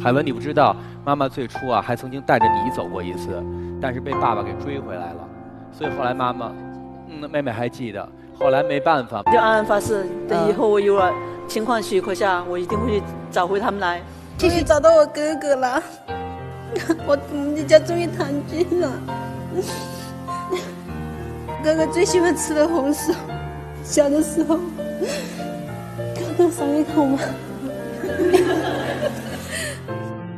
海文，你不知道，妈妈最初啊还曾经带着你走过一次，但是被爸爸给追回来了，所以后来妈妈，妹妹还记得，后来没办法， 就暗暗发誓，等以后我有了情况许可下，我一定会去找回他们来。 终于找到我哥哥了，我们家终于团聚了。哥哥最喜欢吃的红薯，小的时候，刚刚上一口嘛。